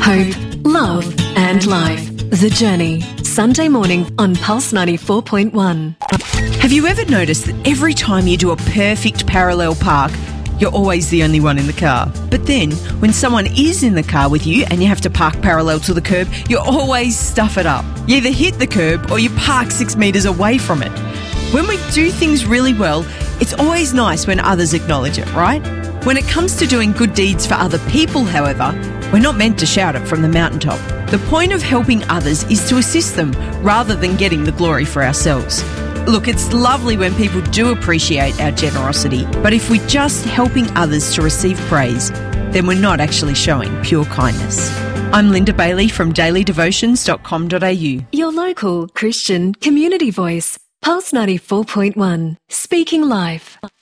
hope, love and life. The Journey. Sunday morning on Pulse 94.1. Have you ever noticed that every time you do a perfect parallel park, you're always the only one in the car? But then, when someone is in the car with you and you have to park parallel to the curb, you always stuff it up. You either hit the curb or you park 6 metres away from it. When we do things really well, it's always nice when others acknowledge it, right? When it comes to doing good deeds for other people, however, we're not meant to shout it from the mountaintop. The point of helping others is to assist them rather than getting the glory for ourselves. Look, it's lovely when people do appreciate our generosity, but if we're just helping others to receive praise, then we're not actually showing pure kindness. I'm Linda Bailey from dailydevotions.com.au. Your local Christian community voice. Pulse 94.1. Speaking life.